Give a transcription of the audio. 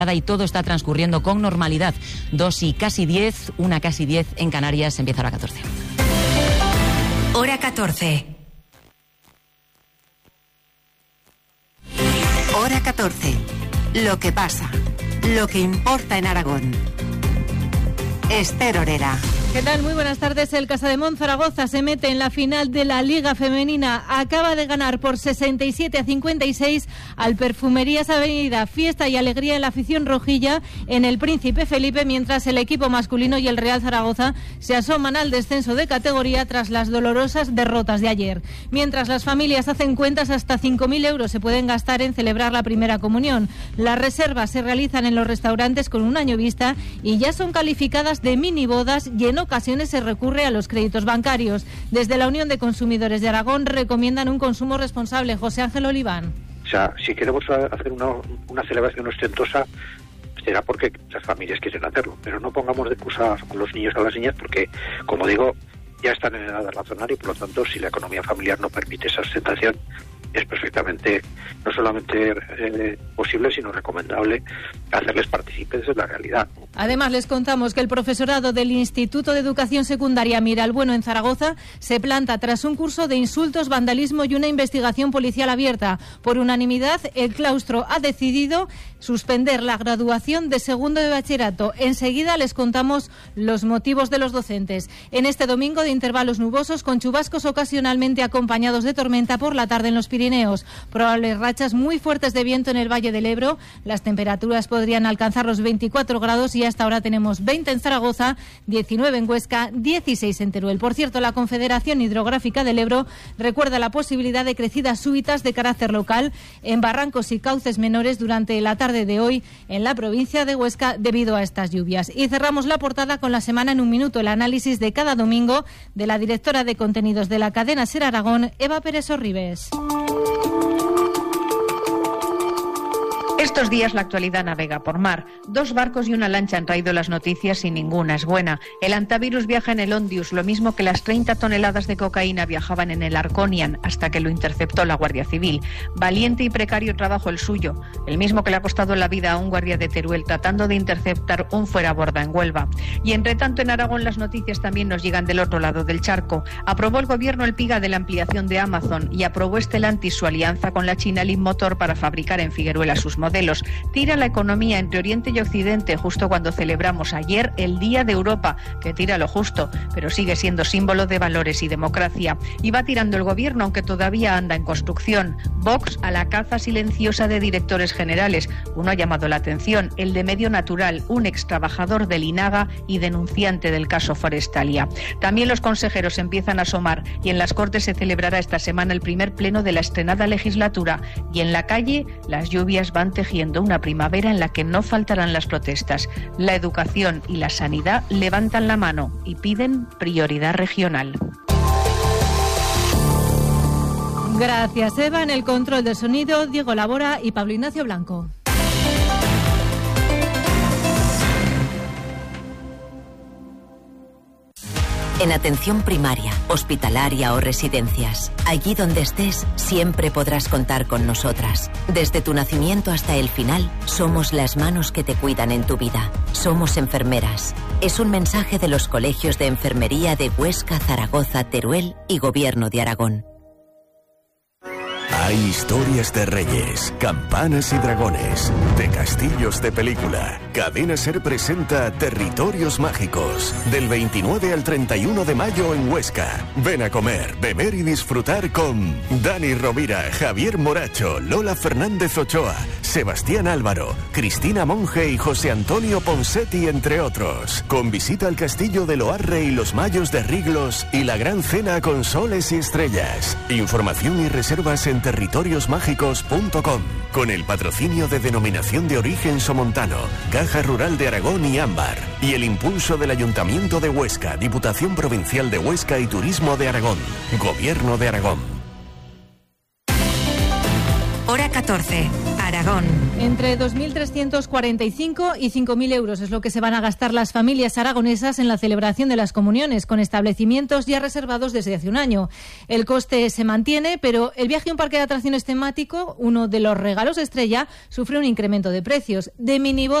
y todo está transcurriendo con normalidad. 2:10, 1:10 en Canarias, empieza hora 14. Hora 14. Hora 14. Lo que pasa, lo que importa en Aragón. Esther Orera. ¿Qué tal? Muy buenas tardes. El Casademont Zaragoza se mete en la final de la Liga Femenina. Acaba de ganar por 67-56 al Perfumerías Avenida. Fiesta y alegría en la afición rojilla en el Príncipe Felipe, mientras el equipo masculino y el Real Zaragoza se asoman al descenso de categoría tras las dolorosas derrotas de ayer. Mientras las familias hacen cuentas, hasta 5.000 euros se pueden gastar en celebrar la primera comunión. Las reservas se realizan en los restaurantes con un año vista y ya son calificadas de mini bodas, y en ocasiones se recurre a los créditos bancarios. Desde la Unión de Consumidores de Aragón recomiendan un consumo responsable. José Ángel Oliván. O sea, si queremos hacer una celebración ostentosa, será porque las familias quieren hacerlo, pero no pongamos de excusa a los niños y a las niñas, porque, como digo, ya están en edad de razonar, y por lo tanto, si la economía familiar no permite esa ostentación, es perfectamente, no solamente posible, sino recomendable hacerles partícipes de la realidad. Además, les contamos que el profesorado del Instituto de Educación Secundaria Miralbueno en Zaragoza se planta tras un curso de insultos, vandalismo y una investigación policial abierta. Por unanimidad, el claustro ha decidido suspender la graduación de segundo de bachillerato. Enseguida les contamos los motivos de los docentes. En este domingo de intervalos nubosos, con chubascos ocasionalmente acompañados de tormenta por la tarde en los Pirineos. Probables rachas muy fuertes de viento en el Valle del Ebro. Las temperaturas podrían alcanzar los 24 grados y hasta ahora tenemos 20 en Zaragoza, 19 en Huesca, 16 en Teruel. Por cierto, la Confederación Hidrográfica del Ebro recuerda la posibilidad de crecidas súbitas de carácter local en barrancos y cauces menores durante la tarde de hoy en la provincia de Huesca debido a estas lluvias. Y cerramos la portada con la semana en un minuto, el análisis de cada domingo de la directora de contenidos de la cadena SER Aragón, Eva Pérez Sorribes. Estos días la actualidad navega por mar. 2 barcos y una lancha han traído las noticias y ninguna es buena. El Antavirus viaja en el Ondius, lo mismo que las 30 toneladas de cocaína viajaban en el Arconian, hasta que lo interceptó la Guardia Civil. Valiente y precario trabajo el suyo, el mismo que le ha costado la vida a un guardia de Teruel tratando de interceptar un fueraborda en Huelva. Y entre tanto, en Aragón las noticias también nos llegan del otro lado del charco. Aprobó el gobierno el PIGA de la ampliación de Amazon y aprobó Stellantis su alianza con la China Leapmotor para fabricar en Figueruela sus modelos. Tira la economía entre Oriente y Occidente justo cuando celebramos ayer el Día de Europa, que tira lo justo, pero sigue siendo símbolo de valores y democracia. Y va tirando el gobierno, aunque todavía anda en construcción. Vox a la caza silenciosa de directores generales. Uno ha llamado la atención, el de Medio Natural, un ex trabajador del INAGA y denunciante del caso Forestalia. También los consejeros empiezan a asomar y en las Cortes se celebrará esta semana el primer pleno de la estrenada legislatura. Y en la calle las lluvias van tejiendo una primavera en la que no faltarán las protestas. La educación y la sanidad levantan la mano y piden prioridad regional. Gracias, Eva. En el control del sonido, Diego Labora y Pablo Ignacio Blanco. En atención primaria, hospitalaria o residencias, allí donde estés, siempre podrás contar con nosotras. Desde tu nacimiento hasta el final, somos las manos que te cuidan en tu vida. Somos enfermeras. Es un mensaje de los colegios de enfermería de Huesca, Zaragoza, Teruel y Gobierno de Aragón. Hay historias de reyes, campanas y dragones, de castillos de película. Cadena SER presenta Territorios Mágicos, del 29 al 31 de mayo en Huesca. Ven a comer, beber y disfrutar con Dani Rovira, Javier Moracho, Lola Fernández Ochoa, Sebastián Álvaro, Cristina Monge y José Antonio Ponsetti, entre otros. Con visita al castillo de Loarre y los Mayos de Riglos y la gran cena con soles y estrellas. Información y reservas en territoriosmágicos.com, con el patrocinio de Denominación de Origen Somontano, Caja Rural de Aragón y Ámbar, y el impulso del Ayuntamiento de Huesca, Diputación Provincial de Huesca y Turismo de Aragón, Gobierno de Aragón. Hora 14, Aragón. Entre 2.345 y 5.000 euros es lo que se van a gastar las familias aragonesas en la celebración de las comuniones, con establecimientos ya reservados desde hace un año. El coste se mantiene, pero el viaje a un parque de atracciones temático, uno de los regalos estrella, sufre un incremento de precios. De minibodas